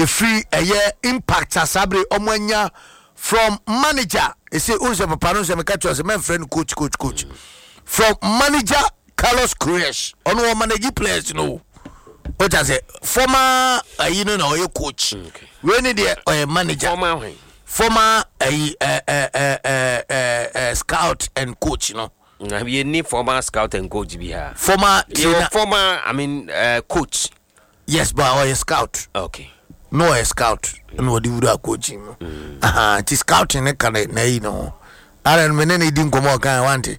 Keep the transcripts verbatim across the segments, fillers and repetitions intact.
a free a year impact asabre omwanya from manager. You see, also papa no say me catch us my friend coach coach coach. Mm. From manager Carlos Queiroz, on one manage players, you know. What I say, former uh, you know no coach. Okay. When the uh, manager former former uh, uh, uh, uh, uh, uh, scout and coach, you know. Now we need former scout and coach be here. Former trainer, former I mean uh, coach. Yes, but or a scout. Okay. No a scout. No do that coaching. Mm. Uh-huh. It is scouting e can na you know. Aran menene din komo kan want.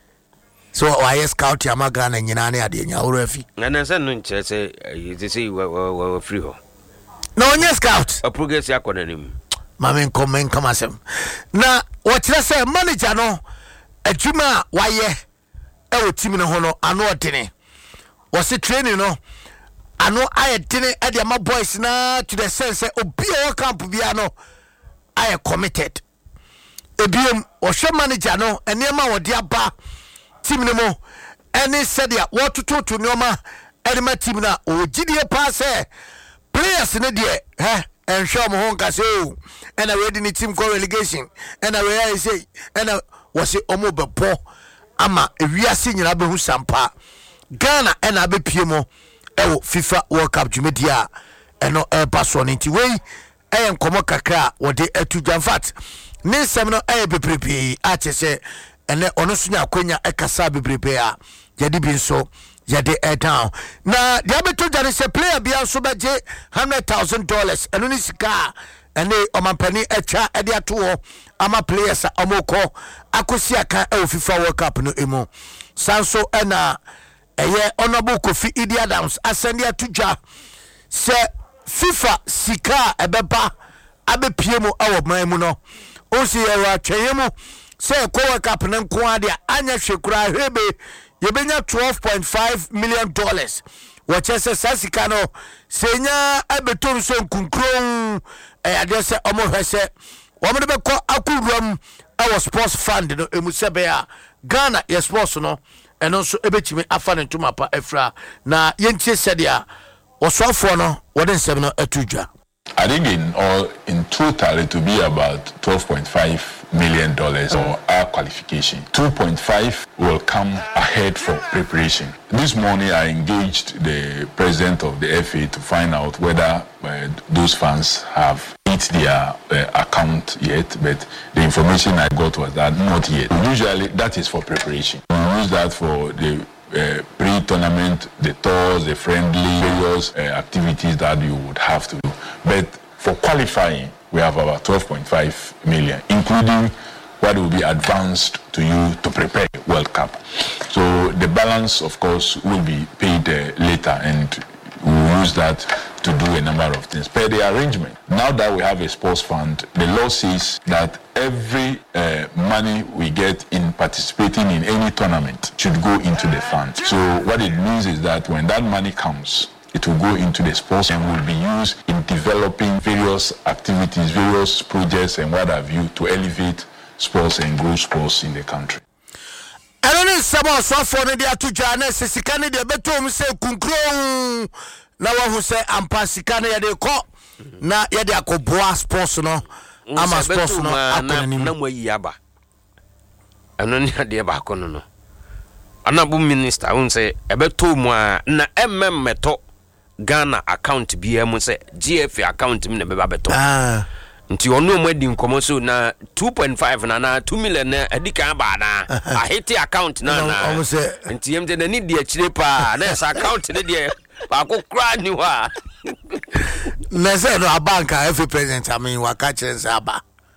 So why scout ya magana nyina na ade nya orofi. Na na say no nche say you say we free ho. No onye scout. A progress yakona nim. Mama comment come asem. Na what you say manager no adwuma waye e wo team no ho no ano odene. Was it training no? Ano aye dene e de my boys na to the sense obi o camp bia no aye committed. Ebiem o hwe manager no enema wo de aba team no mo any said ya what to to nyoma enema team na o gidie pass eh players ne de eh en show mo hon kase o and I ready ni team go relegation and I where say and was it omo bebo ama ewiase nyina be hu sampa Ghana and abe piemo ewo FIFA World Cup jumedia eno e paso nti wey e nkomo kakra wode atu jamfat ne nsem no e beprepe a chese ene ono so nya akwanya e kasa beprepe a yade bi nso yade e down na dia beto jare se player bia so beje one hundred thousand dollars eno ni sika ene omampani echa e dia to ama players amoko akosi aka e FIFA World Cup no emo sanso ena eye honorable Kofi Idi Adams asendia tuja se FIFA sika ebeba abepie mu awo man mu no osi ewa tweyemu se ko World Cup ne nko ade anya hwekura hwebe yebenya twelve point five million dollars wachese sasika no senya abeton so nkunkron e ade se omo hwese omo de beko akurum awo sports fund no emusebe a Ghana ye sports no and also ebechime afa ne ntoma pa efra na yentie sedia osofo no wode nsem no atudwa. I think in all in total it will be about twelve point five million dollars or our qualification. two point five will come ahead for preparation. This morning I engaged the president of the F A to find out whether uh, those funds have hit their uh, account yet, but the information I got was that not yet. Usually that is for preparation. We use that for the uh, pre-tournament, the tours, the friendly, various uh, activities that you would have to do. But for qualifying, we have about twelve point five million, including what will be advanced to you to prepare World Cup. So the balance, of course, will be paid uh, later, and we'll use that to do a number of things. Per the arrangement, now that we have a sports fund, the law says that every uh, money we get in participating in any tournament should go into the fund. So what it means is that when that money comes, it will go into the sports and will be used in developing various activities, various projects and what have you to elevate sports and grow sports in the country. I don't know some so for the to Jana Sikane de Betom say Kunkro na wa say ampa sikane ya de ko na ya de akoboa sports no ama sports no akonani na mo yi aba eno ni ade ba ko no no anabu minister won say ebetom a na emmemmeto Ghana account bia mu say G F A account mi na beba beto ah nti onu mu adi nkomo so na two point five na na two million na adika ba na a hiti account na na nti yemde na ni de akire pa na esa account ne de ba ko kra ni wa na say no abanka every president I mean wa ka chense aba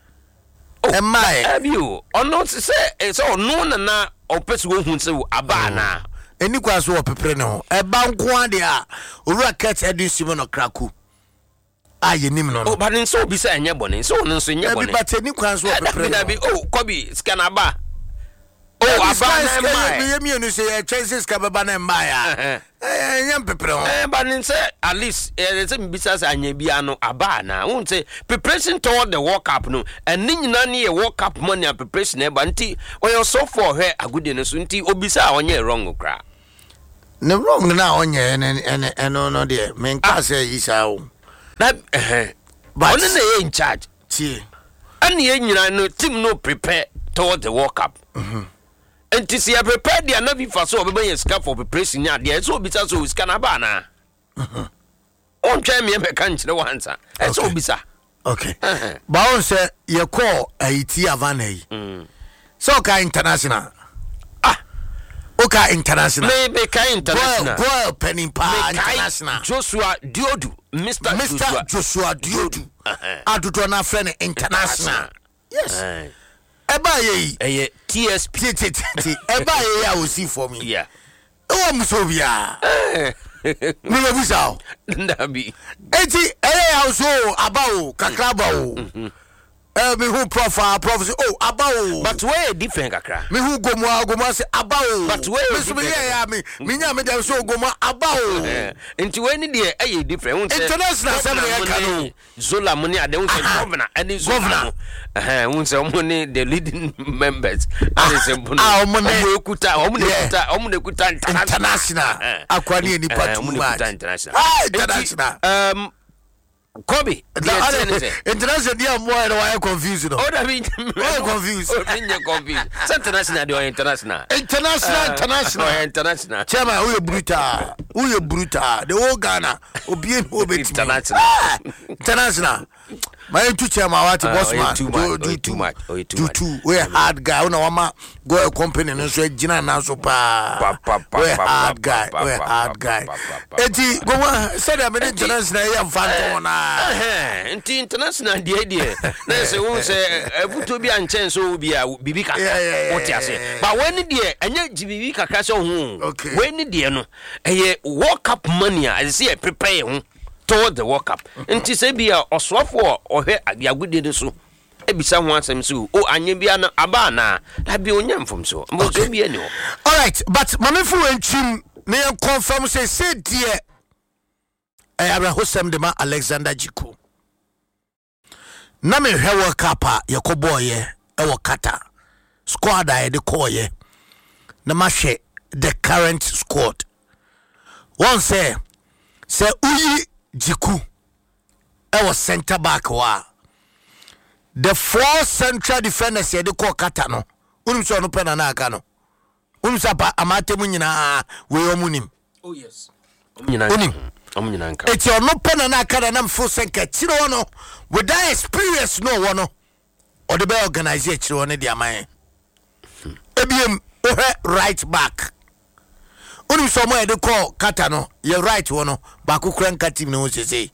e mai abiu onu say so onu na na opesu wo hu say aba na eni kwa so opepere ne ho e banko ade a owura cat edusimo no kraku aye nim no oh but nso obi say enye bone nso no nso enye bone e bi but eni kwa so opepere na bi oh kobi scan aba oh aba na mai me me no say chances ka baba na mai a enye pepere ho eh but nso at least eh say bi say anya bia no aba na won say preparation toward the World Cup no and nyina ne World Cup money and preparation e ba nti oyo so for her agude no so nti obi say onye wrong kra ne wrong na onye ene ene no no de men ka say isa o that eh but on the in charge tie and ye nyina no team no prepare toward the World Cup mhm and to see a prepare they are not be for so be sika for preparation ya there so be so we scan aba na mhm on try me be kan kire wansa e so be sa okay ba on say ye call aiti avana yi mm so ka international ah okay international me be ka international go penny pa international Joshua Diodu Mister Mister Joshua Diodu adudo na friend international yes eba ye eh T S P t t t eba ye ya o see for me yeah o mu so bia me be busa ndabi eti eh ya so abawo kakraba o eh me who profile prophecy oh abawo but where different kakra me who gomo gomo say abawo but where me so me ya me me nya me dem so gomo abawo enti when dey eh different say international assembly ya kanu Zola money ade won say governor and governor eh won say money the leading members and say ah money ekuta omo ekuta omo ekuta international akwani eni part two match international international um Kobe international dia mo e why confused no oh that mean oh confused oh mean you confused international dey international international international international chama who you brutal who you brutal the whole Ghana obi en obi international international my two chama what boss man do too much oh too much we hard guy una wama go a company no so gina na so pa we hard guy we hard guy eti go say that me international ya fanto na eh enti international die die na say won say ebuto bi anchen so bi a bibi kaka what ya say but when die anya bibi kaka so hu when die no eh World Cup money I say prepare hu toward the World Cup enti say bi a osofo ohwe agudie ne so ebisa ho asem so o anya bia na aba na da bi onyam fom so mo so bi ani ho all right but mamefu entrim ne confirm say say die eh Abraham de ma Alexander Jiku na me hwe World Cup a yekoboye e wo kata squad a de koye na ma hwe the current squad one say say uyi Jiku e wo center back wa the four central defenders ye de ko kata no unum so no pena na aka no unum sa pa amate mu nyina we omunim oh yes omunyina unim omunyina nka eti ono pena na aka na mfo senka chiro no with that experience no wono or the be organize chiro no de aman ebiem right back unum so mo ye de ko kata no ye right wono ba ko kura nka team no sese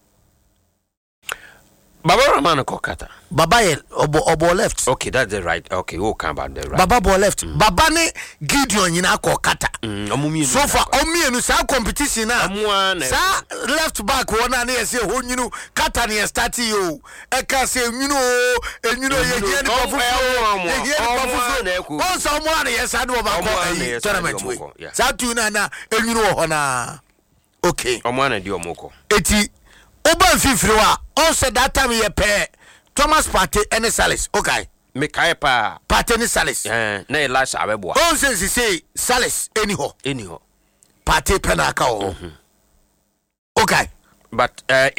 Baba Ramana Kokata. Baba ye obo obo left. Okay, that's the right. Okay, who come about the right. Baba bo left. Mm. Baba ne Gideon nyina Kokata. Mm, so far omienu sa competition na. Sa left back wona na yese ho nyinu kata ne start yo. E ka se nyinu o, enyinu ye hie ni bafu. Ye hie ni bafu. On sa mo na yesa de oba ko tournament we. Sa tu na na enyinu ho na. Okay. Omo na di omoko. Eti Oban fifiri wa on said that time ye pay Thomas Partey and Salis okay me kai pa Partey and Salis eh na Elisha abebo on say say Salis anyhow anyhow Partey penaka o okay but uh